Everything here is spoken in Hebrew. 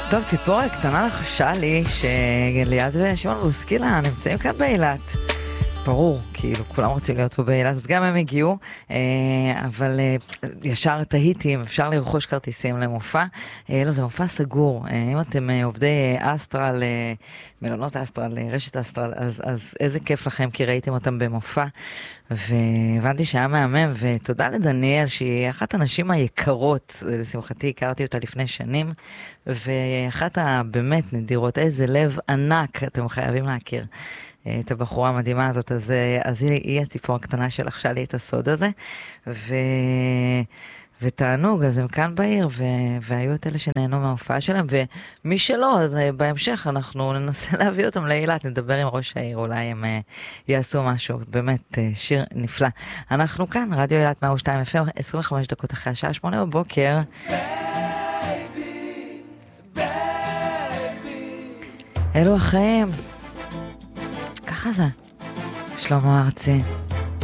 טוב, ציפורה קטנה לחשה לי שליעד ושמעון בוסקילה נמצאים כאן באילת. ברור, כאילו, כולם רוצים להיות פה באילת, אז גם הם הגיעו, אבל ישר תהיתי אם אפשר לרכוש כרטיסים למופע. לא, זה מופע סגור. אם אתם עובדי אסטרל, מלונות אסטרל, רשת אסטרל, אז איזה כיף לכם, כי ראיתם אותם במופע, והבנתי שהיה מהמם, ותודה לדניאל, שהיא אחת הנשים היקרות, לשמחתי הכרתי אותה לפני שנים, ואחת הבאמת נדירות, איזה לב ענק, אתם חייבים להכיר. את הבחורה המדהימה הזאת, אז היא הציפור הקטנה שלחשה לי את הסוד הזה, ותענוג, אז הם כאן בעיר, והיו את אלה שנהנו מההופעה שלהם, ומי שלא, אז בהמשך אנחנו ננסה להביא אותם לאילת, נדבר עם ראש העיר, אולי הם יעשו משהו, באמת שיר נפלא. אנחנו כאן, רדיו אילת 102 FM, 25 דקות אחרי השעה 8 בבוקר. אלו החיים. ככה זה. שלמה ארצי.